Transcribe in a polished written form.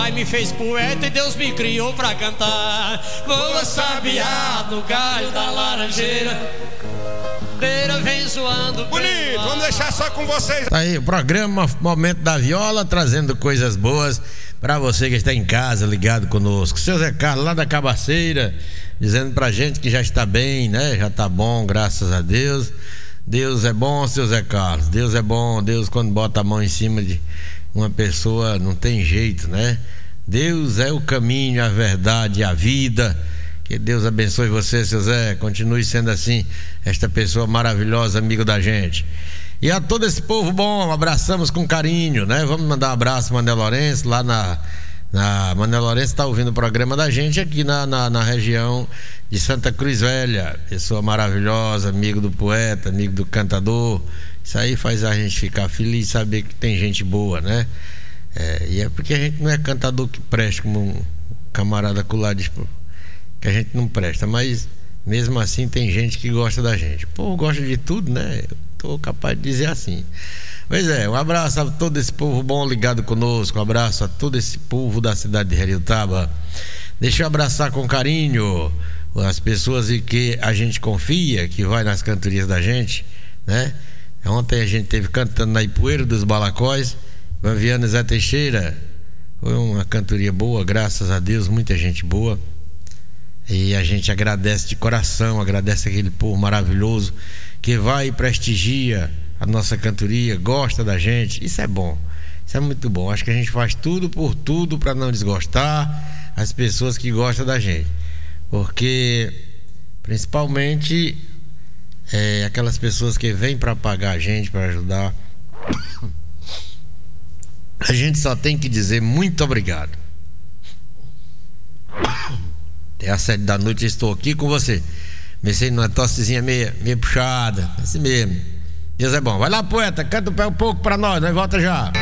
Ai, me fez poeta e Deus me criou pra cantar. Voa sabiá no galho da laranjeira, vem zoando. Bonito, vamos deixar só com vocês. Tá aí o programa Momento da Viola, trazendo coisas boas pra você que está em casa, ligado conosco. Seu Zé Carlos, lá da Cabaceira, dizendo pra gente que já está bem, né? Já tá bom, graças a Deus. Deus é bom, seu Zé Carlos. Deus é bom. Deus, quando bota a mão em cima de uma pessoa, não tem jeito, né? Deus é o caminho, a verdade, a vida. Que Deus abençoe você, seu Zé. Continue sendo assim, esta pessoa maravilhosa, amigo da gente. E a todo esse povo bom, abraçamos com carinho, né? Vamos mandar um abraço, Mané Lourenço, lá na Mané Lourenço está ouvindo o programa da gente aqui na região de Santa Cruz Velha. Pessoa maravilhosa, amigo do poeta, amigo do cantador. Isso aí faz a gente ficar feliz, saber que tem gente boa, né? E é porque a gente não é cantador que presta, como um camarada colar diz que a gente não presta, mas mesmo assim tem gente que gosta da gente. O povo gosta de tudo, né? Eu tô capaz de dizer assim. Pois é, um abraço a todo esse povo bom ligado conosco, um abraço a todo esse povo da cidade de Heriotaba. Deixa eu abraçar com carinho as pessoas em que a gente confia, que vai nas cantorias da gente, né? Ontem a gente teve cantando na Ipueira dos Balacóis, Viviane Zé Teixeira. Foi uma cantoria boa, graças a Deus, muita gente boa. E a gente agradece de coração, agradece aquele povo maravilhoso que vai e prestigia a nossa cantoria, gosta da gente. Isso é bom, isso é muito bom. Acho que a gente faz tudo por tudo para não desgostar as pessoas que gostam da gente, porque principalmente aquelas pessoas que vêm para pagar a gente, para ajudar, a gente só tem que dizer muito obrigado. Até às 7 da noite eu estou aqui com você. Comecei numa tossezinha meio puxada, assim mesmo. Deus é bom. Vai lá, poeta, canta um pouco pra nós volta já.